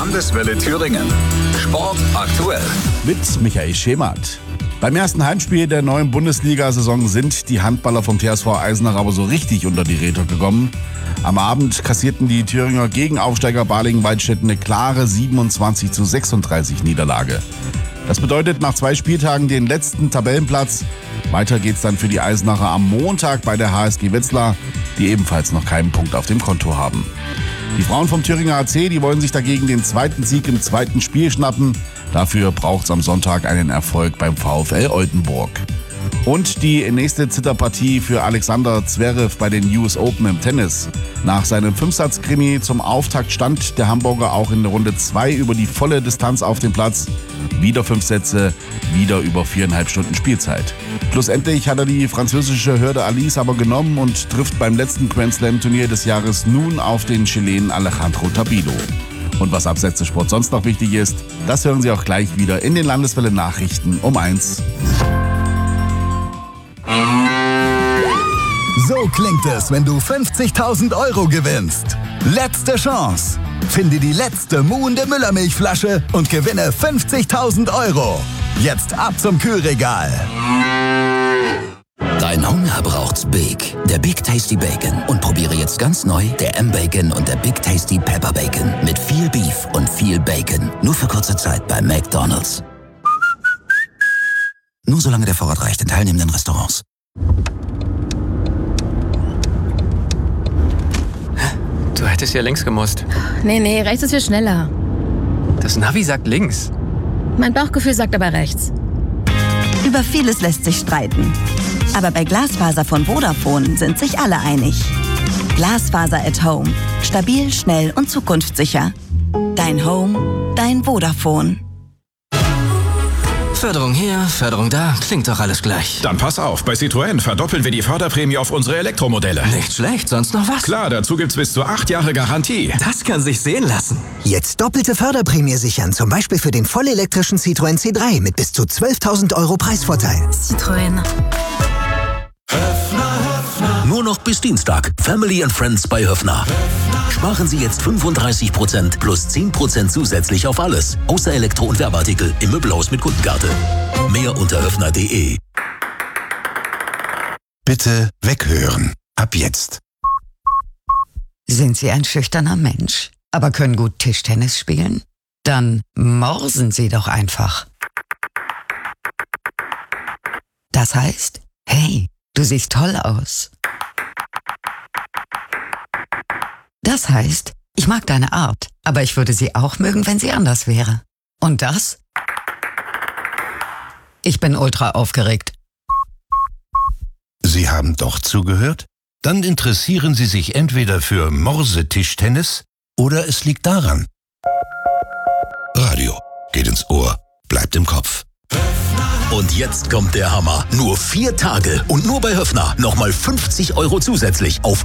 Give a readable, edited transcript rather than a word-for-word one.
Landeswelle Thüringen. Sport aktuell. Mit Michael Schemert. Beim ersten Heimspiel der neuen Bundesliga-Saison sind die Handballer vom TSV Eisenach aber so richtig unter die Räder gekommen. Am Abend kassierten die Thüringer Gegenaufsteiger Balingen-Waldstätten eine klare 27:36 Niederlage. Das bedeutet nach 2 Spieltagen den letzten Tabellenplatz. Weiter geht's dann für die Eisenacher am Montag bei der HSG Wetzlar, die ebenfalls noch keinen Punkt auf dem Konto haben. Die Frauen vom Thüringer AC, die wollen sich dagegen den zweiten Sieg im zweiten Spiel schnappen. Dafür braucht's am Sonntag einen Erfolg beim VfL Oldenburg. Und die nächste Zitterpartie für Alexander Zverev bei den US Open im Tennis. Nach seinem 5-Satz-Krimi zum Auftakt stand der Hamburger auch in der Runde 2 über die volle Distanz auf dem Platz. Wieder 5 Sätze, wieder über 4,5 Stunden Spielzeit. Schlussendlich hat er die französische Hürde Alice aber genommen und trifft beim letzten Grand Slam-Turnier des Jahres nun auf den Chilenen Alejandro Tabilo. Und was abseits des Sports sonst noch wichtig ist, das hören Sie auch gleich wieder in den Landeswelle-Nachrichten um 1. So klingt es, wenn du 50.000 € gewinnst. Letzte Chance. Finde die letzte muhende Müllermilchflasche und gewinne 50.000 €. Jetzt ab zum Kühlregal. Dein Hunger braucht's Big. Der Big Tasty Bacon. Und probiere jetzt ganz neu der M-Bacon und der Big Tasty Pepper Bacon. Mit viel Beef und viel Bacon. Nur für kurze Zeit bei McDonald's. Nur solange der Vorrat reicht in teilnehmenden Restaurants. Du hättest ja links gemusst. Nee, rechts ist viel schneller. Das Navi sagt links. Mein Bauchgefühl sagt aber rechts. Über vieles lässt sich streiten. Aber bei Glasfaser von Vodafone sind sich alle einig. Glasfaser at Home. Stabil, schnell und zukunftssicher. Dein Home, dein Vodafone. Förderung hier, Förderung da, klingt doch alles gleich. Dann pass auf, bei Citroën verdoppeln wir die Förderprämie auf unsere Elektromodelle. Nicht schlecht, sonst noch was? Klar, dazu gibt's bis zu 8 Jahre Garantie. Das kann sich sehen lassen. Jetzt doppelte Förderprämie sichern, zum Beispiel für den vollelektrischen Citroën C3 mit bis zu 12.000 € Preisvorteil. Citroën. Nur noch bis Dienstag. Family and Friends bei Höffner. Sparen Sie jetzt 35% plus 10% zusätzlich auf alles. Außer Elektro- und Werbeartikel im Möbelhaus mit Kundenkarte. Mehr unter höffner.de. Bitte weghören. Ab jetzt. Sind Sie ein schüchterner Mensch, aber können gut Tischtennis spielen? Dann morsen Sie doch einfach. Das heißt, hey, du siehst toll aus. Das heißt, ich mag deine Art, aber ich würde sie auch mögen, wenn sie anders wäre. Und das? Ich bin ultra aufgeregt. Sie haben doch zugehört? Dann interessieren Sie sich entweder für Morsetischtennis oder es liegt daran. Radio geht ins Ohr, bleibt im Kopf. Und jetzt kommt der Hammer. Nur 4 Tage und nur bei Höffner. Nochmal 50 € zusätzlich auf